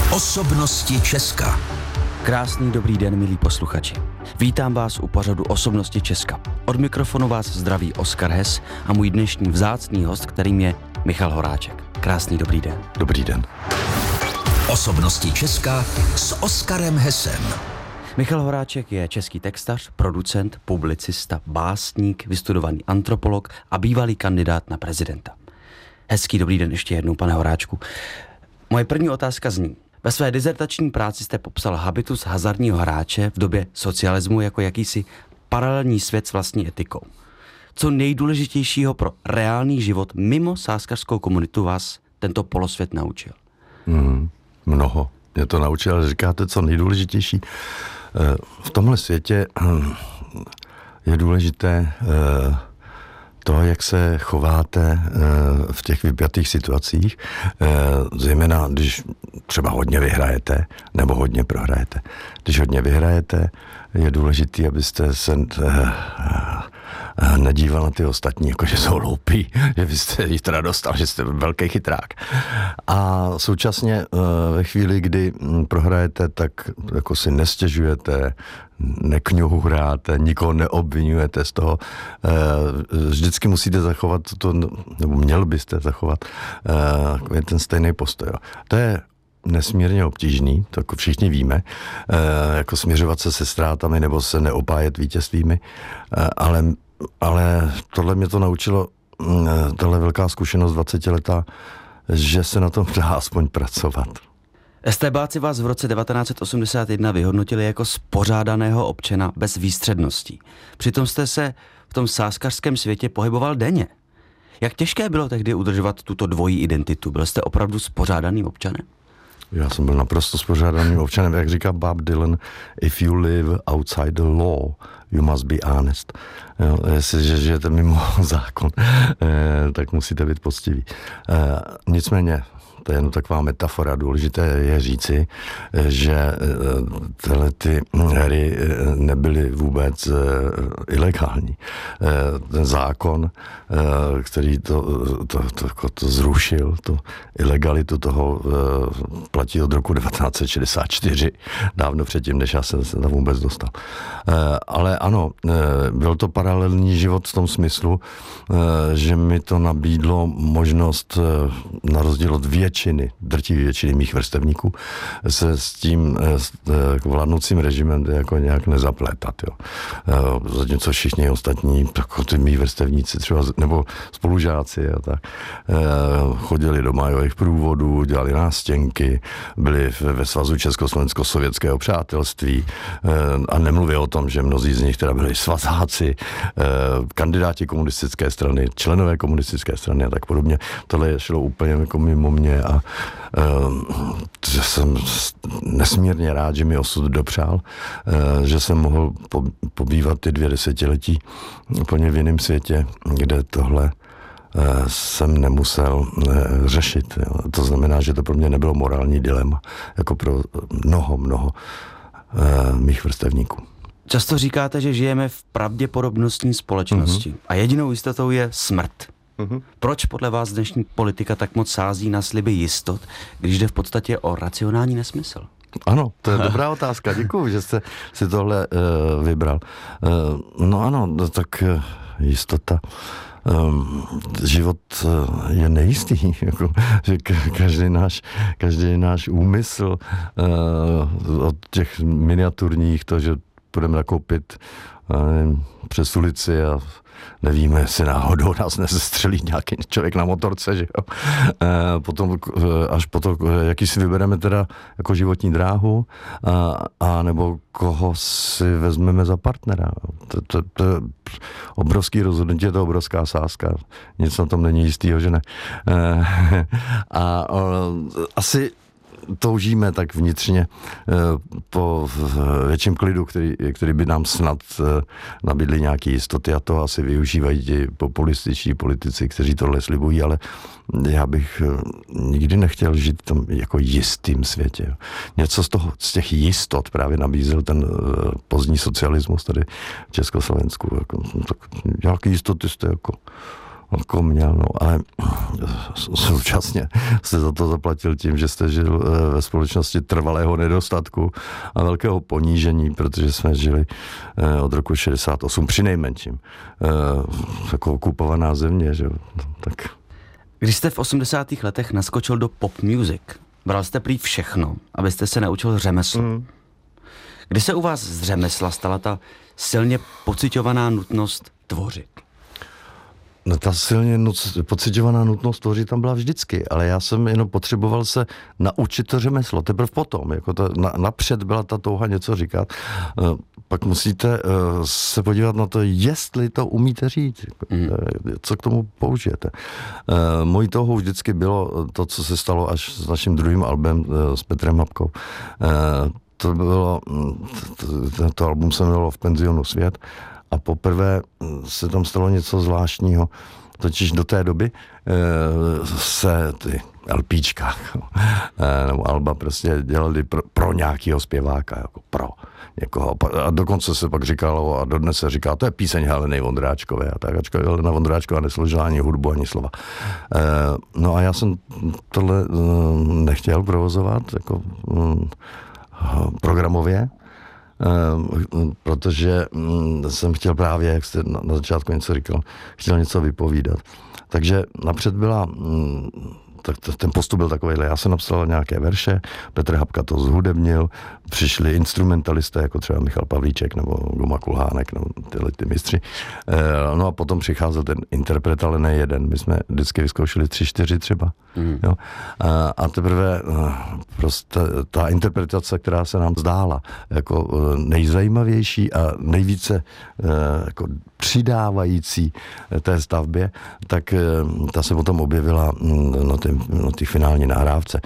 Osobnosti Česka. Krásný dobrý den, milí posluchači. Vítám vás u pořadu Osobnosti Česka. Od mikrofonu vás zdraví Oskar Hes a můj dnešní vzácný host, kterým je Michal Horáček. Krásný dobrý den. Dobrý den. Osobnosti Česka s Oskarem Hesem. Michal Horáček je český textař, producent, publicista, básník, vystudovaný antropolog a bývalý kandidát na prezidenta. Hezký dobrý den ještě jednou, pane Horáčku. Moje první otázka zní. Ve své dizertační práci jste popsal habitus hazardního hráče v době socialismu jako jakýsi paralelní svět s vlastní etikou. Co nejdůležitějšího pro reálný život mimo sázkařskou komunitu vás tento polosvět naučil? Mnoho. Mě to naučil, ale říkáte, co nejdůležitější. V tomhle světě je důležité to, jak se chováte v těch vypjatých situacích, zejména když třeba hodně vyhrajete nebo hodně prohrajete. Když hodně vyhrajete, je důležitý, abyste se nedíval na ty ostatní, jako že jsou hloupí, že byste jich teda dostal, že jste velký chytrák. A současně ve chvíli, kdy prohrajete, tak jako si nestěžujete, nekňuhráte, nikoho neobvinujete z toho. Vždycky musíte zachovat to, nebo měl byste zachovat ten stejný postoj. To je nesmírně obtížný, to jako všichni víme, jako směřovat se ztrátami nebo se neopájet vítězstvími, ale tohle mě to naučilo, tohle velká zkušenost 20letá, že se na tom dá aspoň pracovat. Estébáci vás v roce 1981 vyhodnotili jako spořádaného občana bez výstředností. Přitom jste se v tom sázkařském světě pohyboval denně. Jak těžké bylo tehdy udržovat tuto dvojí identitu? Byl jste opravdu spořádaným občanem? Já jsem byl naprosto spořádaným občanem, jak říká Bob Dylan, if you live outside the law, you must be honest. Jo, jestliže žijete mimo zákon, tak musíte být poctiví. Nicméně, to je jen taková metafora, důležité je říci, že tyhle ty hry nebyly vůbec ilegální. Ten zákon, který to zrušil, tu ilegalitu toho platí od roku 1964, dávno předtím, než já jsem se tam vůbec dostal. Ale ano, byl to paralelní život v tom smyslu, že mi to nabídlo možnost na rozdíl od drtivé většiny mých vrstevníků se s tím vládnoucím režimem jako nějak nezaplétat. Jo. Zatímco všichni ostatní, jako ty mý vrstevníci třeba, nebo spolužáci a tak, chodili do májových průvodů, dělali nástěnky, byli ve svazu Československo-sovětského přátelství a nemluví o tom, že mnozí z nich teda byli svazáci, kandidáti komunistické strany, členové komunistické strany a tak podobně. Tohle šlo úplně jako mimo mě a že jsem nesmírně rád, že mi osud dopřál, že jsem mohl pobývat ty 2 desetiletí úplně v jiném světě, kde tohle jsem nemusel řešit. Jo. To znamená, že to pro mě nebylo morální dilema, jako pro mnoho mých vrstevníků. Často říkáte, že žijeme v pravděpodobnostní společnosti a jedinou jistotou je smrt. Proč podle vás dnešní politika tak moc sází na sliby jistot, když jde v podstatě o racionální nesmysl? Ano, to je dobrá otázka. Děkuju, že jste si tohle vybral. No ano, tak jistota. Život je nejistý, jako, že každý náš úmysl od těch miniaturních, to, že půjdeme nakoupit přes ulici a nevíme, jestli náhodou nás nezestřelí nějaký člověk na motorce, že jo. Potom až po to, jaký si vybereme teda jako životní dráhu a nebo koho si vezmeme za partnera. To je obrovský rozhodnutí, je to obrovská sázka. Nic na tom není jistýho, že ne. Asi toužíme tak vnitřně po větším klidu, který by nám snad nabídli nějaké jistoty, a to asi využívají ti populističtí politici, kteří tohle slibují, ale já bych nikdy nechtěl žít v tom jako jistým světě. Něco z těch jistot právě nabízel ten pozdní socialismus tady v Československu. Jako, tak nějaké jistoty jste jako Jako měl, no, ale současně jste za to zaplatil tím, že jste žil ve společnosti trvalého nedostatku a velkého ponížení, protože jsme žili od roku 68 přinejmenším. Jako okupovaná země, že jo, tak. Když jste v 80. letech naskočil do pop music, bral jste prý všechno, abyste se naučil řemeslo. Kdy se u vás z řemesla stala ta silně pociťovaná nutnost tvořit? No, ta silně pociťovaná nutnost tvořit tam byla vždycky, ale já jsem jenom potřeboval se naučit to řemeslo. Teprve potom, jako napřed byla ta touha něco říkat. Pak musíte se podívat na to, jestli to umíte říct, co k tomu použijete. Mojí touhou vždycky bylo to, co se stalo až s naším druhým albem s Petrem Hapkou. To bylo, to album se jmenovalo V penzionu svět a poprvé se tam stalo něco zvláštního. Totiž do té doby se ty LPčka nebo alba prostě dělali pro nějakého zpěváka, jako pro někoho. A dokonce se pak říkalo, a dodnes se říká, to je píseň Heleny Vondráčkové. A tak Helena Vondráčková nesložila ani hudbu, ani slova. No a já jsem tohle nechtěl provozovat jako programově, protože jsem chtěl právě, jak jste na začátku něco říkal, chtěl něco vypovídat. Takže napřed byla, ten postup byl takovýhle, já jsem napsal nějaké verše, Petr Hapka to zhudebnil, přišli instrumentalisté, jako třeba Michal Pavlíček nebo Guma Kulhánek, nebo tyhle ty mistři. No a potom přicházel ten interpret, ale ne jeden. My jsme vždycky vyzkoušeli 3-4 třeba. Jo? A teprve prostě ta interpretace, která se nám zdála jako nejzajímavější a nejvíce jako přidávající té stavbě, tak ta se potom objevila na té finální nahrávce.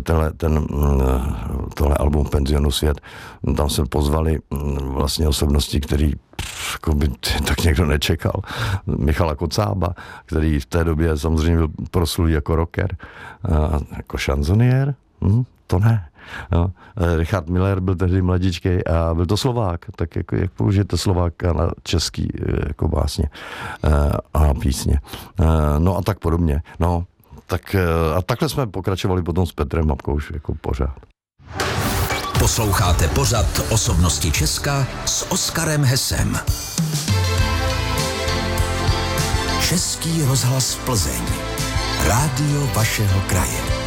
Tohle album Penzionu svět, tam se pozvali vlastně osobnosti, který jako by tak někdo nečekal. Michala Kocába, který v té době samozřejmě byl proslulý jako rocker, jako šanzoniér, to ne. No. Richard Miller byl tehdy mladíčkej a byl to Slovák, tak jako, jak použijete Slováka na český jako básně a písně. No a tak podobně. No, tak a takhle jsme pokračovali potom s Petrem Hapkou už jako pořád. Posloucháte pořad Osobnosti Česka s Oskarem Hesem. Český rozhlas Plzeň. Rádio vašeho kraje.